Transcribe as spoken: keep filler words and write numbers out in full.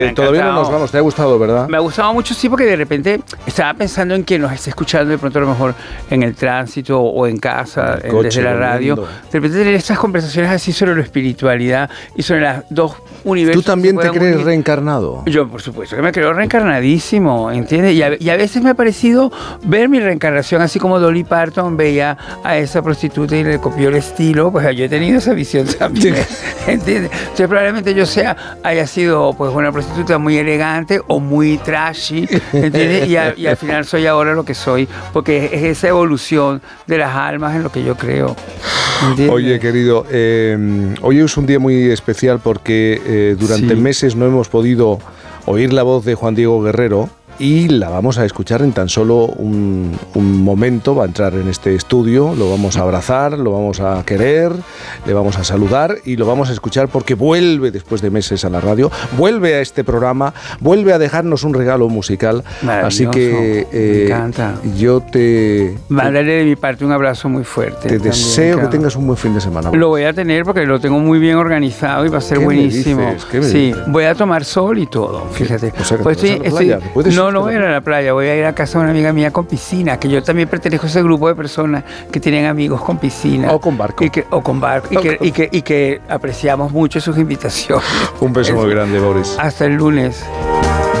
Eh, todavía no nos vamos, ¿te ha gustado, verdad? Me ha gustado mucho, sí, porque de repente estaba pensando en quien nos esté escuchando de pronto a lo mejor en el tránsito o en casa, el coche, desde la radio. volviendo. De repente tener estas conversaciones así sobre la espiritualidad y sobre las dos universos. ¿Tú también que te se pueden crees unir. reencarnado? Yo, por supuesto, que me creo reencarnadísimo, ¿entiendes? Y a, y a veces me ha parecido ver mi reencarnación, así como Dolly Parton veía a esa prostituta y le copió el estilo, pues yo he tenido esa visión también, ¿entiendes? Entonces probablemente yo sea, haya sido pues una prostituta muy elegante o muy trashy, ¿entiendes? Y, a, y al final soy ahora lo que soy, porque es esa evolución de las almas en lo que yo creo, ¿entiendes? Oye, querido, eh, hoy es un día muy especial porque eh, durante Sí. meses no hemos podido oír la voz de Juan Diego Guerrero y la vamos a escuchar en tan solo un, un momento. Va a entrar en este estudio, lo vamos a abrazar, lo vamos a querer, le vamos a saludar y lo vamos a escuchar porque vuelve después de meses a la radio, vuelve a este programa, vuelve a dejarnos un regalo musical. Así que eh, me encanta. yo te, Mándale de mi parte un abrazo muy fuerte. te también, deseo que claro. tengas un buen fin de semana. Lo voy a tener porque lo tengo muy bien organizado y va a ser ¿Qué me buenísimo. dices? ¿Qué me Sí, dices? voy a tomar sol y todo, fíjate. O sea, que Pues te vas a la estoy- playa, estoy- ¿te puedes no, ir no a voy a la ir a la playa, voy a ir a casa de una amiga mía con piscina, que yo también pertenezco a ese grupo de personas que tienen amigos con piscina. O con barco. Y que, o con barco. Y, O que, con- y, que, y que apreciamos mucho sus invitaciones. Un beso muy grande, Boris. Hasta el lunes.